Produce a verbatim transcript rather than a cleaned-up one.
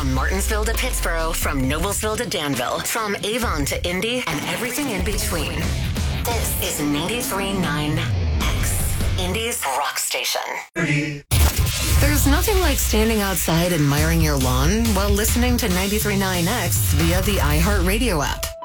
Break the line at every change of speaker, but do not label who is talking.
From Martinsville to Pittsburgh, from Noblesville to Danville, from Avon to Indy, and everything in between. This is ninety-three point nine X, Indy's rock station. There's nothing like standing outside admiring your lawn while listening to ninety-three point nine X via the iHeartRadio app.